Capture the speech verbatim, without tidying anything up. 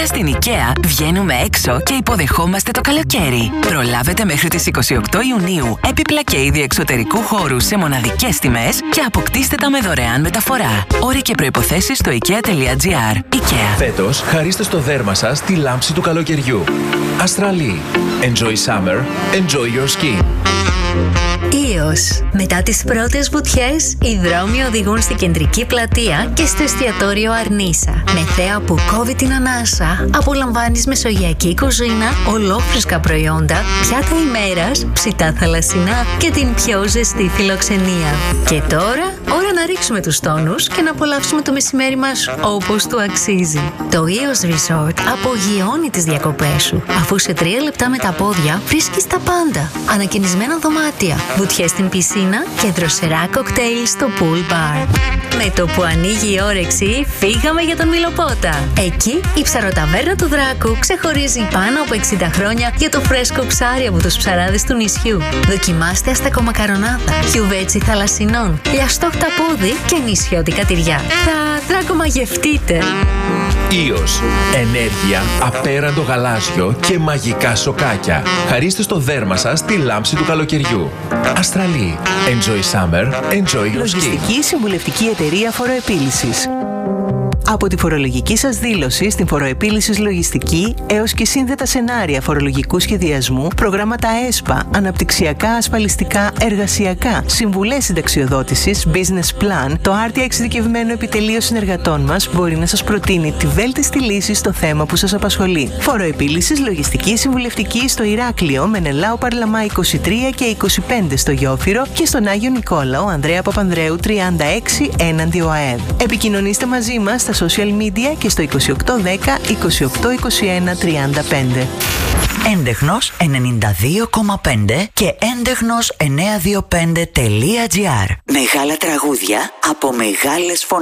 Τώρα στην IKEA βγαίνουμε έξω και υποδεχόμαστε το καλοκαίρι. Προλάβετε μέχρι τις είκοσι οκτώ Ιουνίου έπιπλα και είδη εξωτερικού χώρου σε μοναδικές τιμές και αποκτήστε τα με δωρεάν μεταφορά. Όροι και προϋποθέσεις στο ikea.gr. IKEA. Φέτος, χαρίστε στο δέρμα σας τη λάμψη του καλοκαιριού. Αστραλή. Enjoy summer. Enjoy your skin. Ίος. Μετά τις πρώτες βουτιές, οι δρόμοι οδηγούν στην κεντρική πλατεία και στο εστιατόριο Αρνίσα. Με θέα που κόβει την ανάσα, απολαμβάνεις μεσογειακή κουζίνα, ολόφρεσκα προϊόντα, πιάτα ημέρας, ψητά θαλασσινά και την πιο ζεστή φιλοξενία. Και τώρα, ώρα να ρίξουμε τους τόνους και να απολαύσουμε το μεσημέρι μας όπως του αξίζει. Το Ίος Resort απογειώνει τις διακοπές σου, αφού σε τρία λεπτά με τα πόδια βρίσκεις τα πάντα. Ανακαινισμένα δωμάτια, βουτιές στην πισίνα και δροσερά κοκτέιλ στο pool bar. Με το που ανοίγει η όρεξη, φύγαμε για τον Μιλοπότα. Εκεί η ψαροταβέρνα του Δράκου ξεχωρίζει πάνω από εξήντα χρόνια για το φρέσκο ψάρι από τους ψαράδες του νησιού. Δοκιμάστε αστακομακαρονάδα, κιουβέτσι θαλασσινών, λιαστό χταπόδι και νησιώτικα τυριά. Θα δρακομαγευτείτε. Ίος. Ενέργεια, απέραντο γαλάζιο και μαγικά σοκάκια. Χαρίστε στο δέρμα σας τη λάμψη του καλοκαιριού. Αστραλή. Enjoy summer. Enjoy your skin. Λογιστική συμβουλευτική εταιρεία φοροεπίλυσης. Από τη φορολογική σας δήλωση στην φοροεπίλυσης λογιστική έως και σύνδετα σενάρια φορολογικού σχεδιασμού, προγράμματα ΕΣΠΑ, αναπτυξιακά, ασφαλιστικά, εργασιακά, συμβουλές συνταξιοδότησης, business plan, το άρτια εξειδικευμένο επιτελείο συνεργατών μας μπορεί να σας προτείνει τη βέλτιστη λύση στο θέμα που σας απασχολεί. Φοροεπίλυσης λογιστική συμβουλευτική στο Ηράκλειο, Μενελάου Παρλαμά είκοσι τρία και είκοσι πέντε στο Γιόφυρο και στον Άγιο Νικόλαο, Ανδρέα Παπανδρέου τριάντα έξι έναντι ΟΑΕΔ. Επικοινωνήστε μαζί μας στα social media και στο είκοσι οκτώ δέκα είκοσι οκτώ είκοσι ένα τριάντα πέντε. Έντεχνος ενενήντα δύο κόμμα πέντε και έντεχνος εννιακόσια είκοσι πέντε τελεία τζι άρ. Μεγάλα τραγούδια από μεγάλες φωνές.